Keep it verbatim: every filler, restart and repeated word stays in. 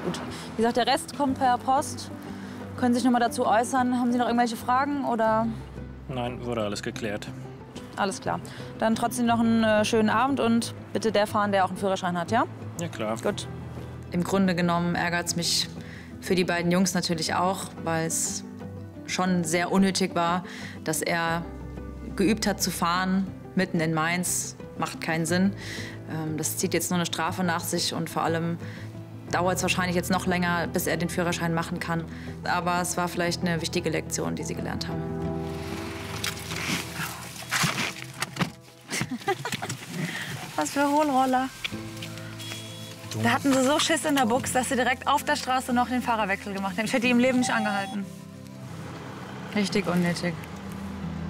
Gut. Wie gesagt, der Rest kommt per Post. Können Sie sich noch mal dazu äußern? Haben Sie noch irgendwelche Fragen oder? Nein, wurde alles geklärt. Alles klar. Dann trotzdem noch einen äh, schönen Abend und bitte der fahren, der auch einen Führerschein hat, ja? Ja, klar. Gut. Im Grunde genommen ärgert es mich für die beiden Jungs natürlich auch, weil es schon sehr unnötig war, dass er geübt hat zu fahren, mitten in Mainz. Macht keinen Sinn. Ähm, das zieht jetzt nur eine Strafe nach sich und vor allem dauert es wahrscheinlich jetzt noch länger, bis er den Führerschein machen kann. Aber es war vielleicht eine wichtige Lektion, die sie gelernt haben. Was für Hohlroller. Da hatten sie so Schiss in der Buchs, dass sie direkt auf der Straße noch den Fahrerwechsel gemacht haben. Ich hätte die im Leben nicht angehalten. Richtig unnötig.